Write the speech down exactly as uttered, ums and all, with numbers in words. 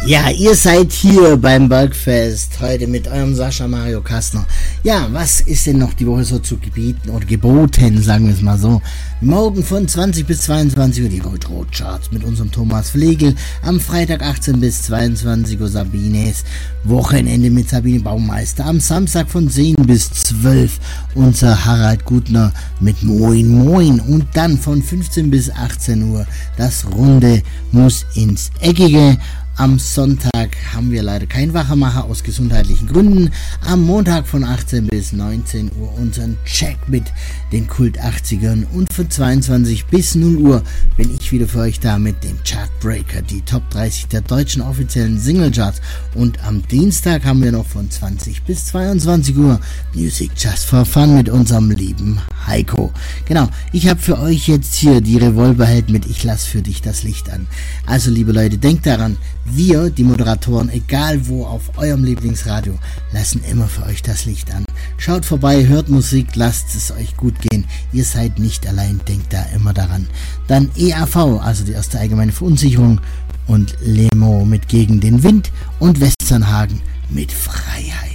Ja, ihr seid hier beim Bergfest, heute mit eurem Sascha Mario Kastner. Ja, was ist denn noch die Woche so zu gebieten oder geboten, sagen wir es mal so. Morgen von zwanzig bis zweiundzwanzig Uhr die Rot-Rot-Charts mit unserem Thomas Flegel. Am Freitag achtzehn bis zweiundzwanzig Uhr Sabines Wochenende mit Sabine Baumeister. Am Samstag von zehn bis zwölf unser Harald Gutner mit Moin Moin. Und dann von fünfzehn bis achtzehn Uhr das Runde muss ins Eckige. Am Sonntag haben wir leider keinen Wachermacher aus gesundheitlichen Gründen. Am Montag von achtzehn bis neunzehn Uhr unseren Check mit den Kult achtzigern. Und von zweiundzwanzig bis null Uhr bin ich wieder für euch da mit dem Chartbreaker, die Top dreißig der deutschen offiziellen Singlecharts. Und am Dienstag haben wir noch von zwanzig bis zweiundzwanzig Uhr Music Just for Fun mit unserem lieben Heiko. Genau, ich habe für euch jetzt hier die Revolverheld mit Ich lass für dich das Licht an. Also liebe Leute, denkt daran, wir, die Moderatoren, egal wo auf eurem Lieblingsradio, lassen immer für euch das Licht an. Schaut vorbei, hört Musik, lasst es euch gut gehen. Ihr seid nicht allein, denkt da immer daran. Dann E A V, also die erste allgemeine Verunsicherung, und Lemo mit Gegen den Wind und Westernhagen mit Freiheit.